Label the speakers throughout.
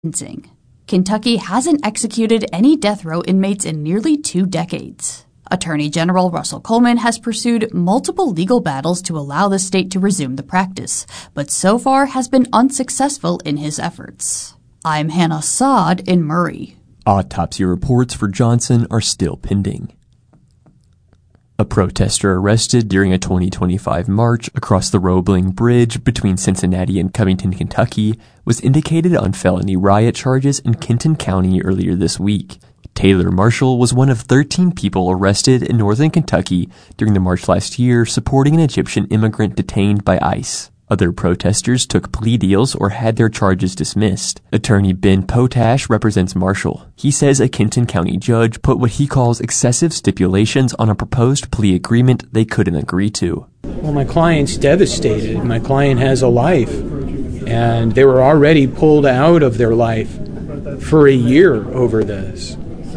Speaker 1: sentencing. Kentucky hasn't executed any death row inmates in nearly 2 decades. Attorney General Russell Coleman has pursued multiple legal battles to allow the state to resume the practice, but so far has been unsuccessful in his efforts. I'm Hannah Saad in Murray.
Speaker 2: Autopsy reports for Johnson are still pending. A protester arrested during a 2025 march across the Roebling Bridge between Cincinnati and Covington, Kentucky, was indicated on felony riot charges in Kenton County earlier this week. Taylor Marshall was one of 13 people arrested in northern Kentucky during the march last year supporting an Egyptian immigrant detained by ICE. Other protesters took plea deals or had their charges dismissed. Attorney Ben Potash represents Marshall. He says a Kenton County judge put what he calls excessive stipulations on a proposed plea agreement they couldn't agree to.
Speaker 3: Well, my client's devastated. My client has a life, and they were already pulled out of their life for a year over this.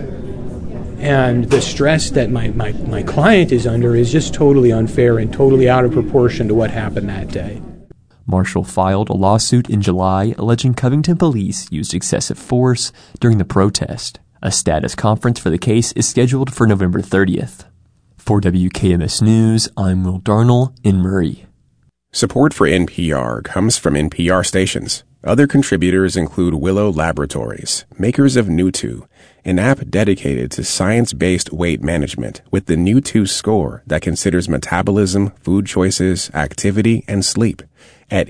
Speaker 3: And the stress that my client is under is just totally unfair and totally out of proportion to what happened that day.
Speaker 2: Marshall filed a lawsuit in July alleging Covington police used excessive force during the protest. A status conference for the case is scheduled for November 30th. For WKMS News, I'm Will Darnell in Murray.
Speaker 4: Support for NPR comes from NPR stations. Other contributors include Willow Laboratories, makers of New2, an app dedicated to science-based weight management with the New2 score that considers metabolism, food choices, activity, and sleep at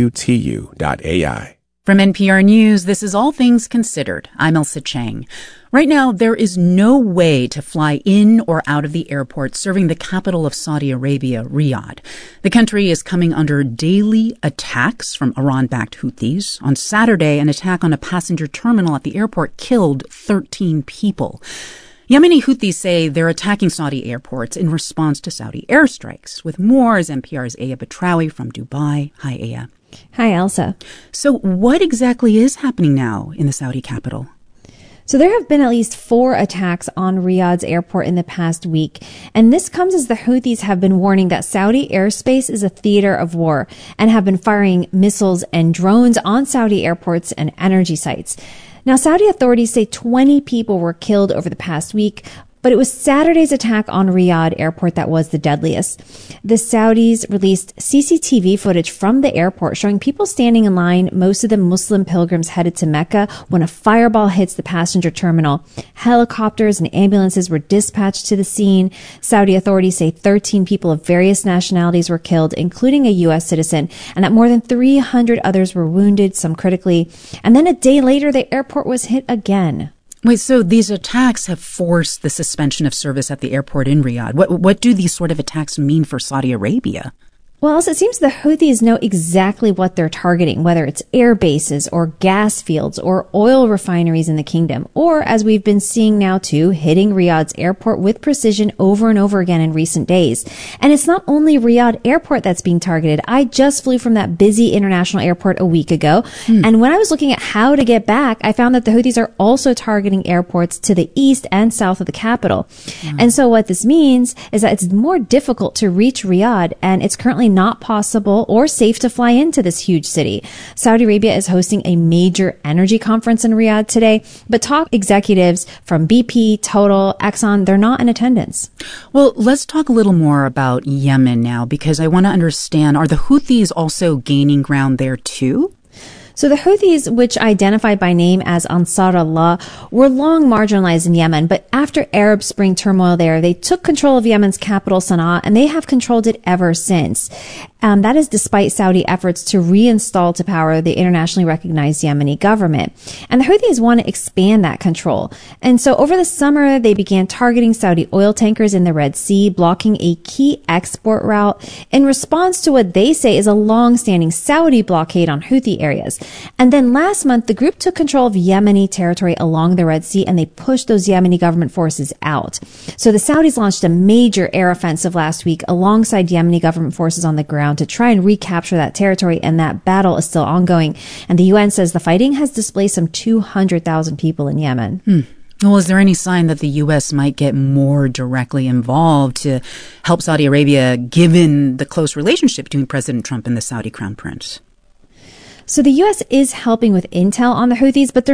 Speaker 4: nutu.ai.
Speaker 5: From NPR News, this is All Things Considered. I'm Elsa Chang. Right now, there is no way to fly in or out of the airport serving the capital of Saudi Arabia, Riyadh. The country is coming under daily attacks from Iran-backed Houthis. On Saturday, an attack on a passenger terminal at the airport killed 13 people. Yemeni Houthis say they're attacking Saudi airports in response to Saudi airstrikes. With more is NPR's Aya Batrawi from Dubai. Hi, Aya.
Speaker 6: Hi, Elsa.
Speaker 5: So what exactly is happening now in the Saudi capital?
Speaker 6: So there have been at least 4 attacks on Riyadh's airport in the past week. And this comes as the Houthis have been warning that Saudi airspace is a theater of war and have been firing missiles and drones on Saudi airports and energy sites. Now, Saudi authorities say 20 people were killed over the past week, but it was Saturday's attack on Riyadh airport that was the deadliest. The Saudis released CCTV footage from the airport showing people standing in line, most of them Muslim pilgrims headed to Mecca, when a fireball hits the passenger terminal. Helicopters and ambulances were dispatched to the scene. Saudi authorities say 13 people of various nationalities were killed, including a U.S. citizen, and that more than 300 others were wounded, some critically. And then a day later, the airport was hit again.
Speaker 5: Wait, so these attacks have forced the suspension of service at the airport in Riyadh. What do these sort of attacks mean for Saudi Arabia?
Speaker 6: Well, it seems the Houthis know exactly what they're targeting, whether it's air bases or gas fields or oil refineries in the kingdom, or, as we've been seeing now too, hitting Riyadh's airport with precision over and over again in recent days. And it's not only Riyadh airport that's being targeted. I just flew from that busy international airport a week ago, and when I was looking at how to get back, I found that the Houthis are also targeting airports to the east and south of the capital. And so what this means is that it's more difficult to reach Riyadh, and it's currently not possible or safe to fly into this huge city. Saudi Arabia is hosting a major energy conference in Riyadh today, but top executives from BP, Total, Exxon, they're not in attendance.
Speaker 5: Well, let's talk a little more about Yemen now, because I want to understand, are the Houthis also gaining ground there too?
Speaker 6: So the Houthis, which identify by name as Ansar Allah, were long marginalized in Yemen, but after Arab Spring turmoil there, they took control of Yemen's capital, Sana'a, and they have controlled it ever since. That is despite Saudi efforts to reinstall to power the internationally recognized Yemeni government. And the Houthis want to expand that control. And so over the summer, they began targeting Saudi oil tankers in the Red Sea, blocking a key export route in response to what they say is a long-standing Saudi blockade on Houthi areas. And then last month, the group took control of Yemeni territory along the Red Sea, and they pushed those Yemeni government forces out. So the Saudis launched a major air offensive last week alongside Yemeni government forces on the ground to try and recapture that territory, and that battle is still ongoing. And the UN says the fighting has displaced some 200,000 people in Yemen.
Speaker 5: Well, is there any sign that the U.S. might get more directly involved to help Saudi Arabia, given the close relationship between President Trump and the Saudi Crown Prince?
Speaker 6: So the U.S. is helping with intel on the Houthis, but they're